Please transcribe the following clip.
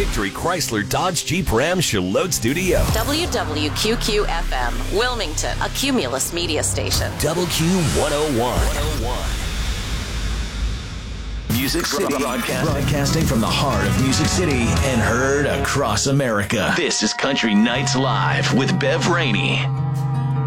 Victory Chrysler Dodge Jeep Ram Charlotte Studio. WWQQ-FM, Wilmington, a Cumulus media station. WQ101. Music City, broadcasting from the heart of Music City and heard across America. This is Country Nights Live with Bev Rainey.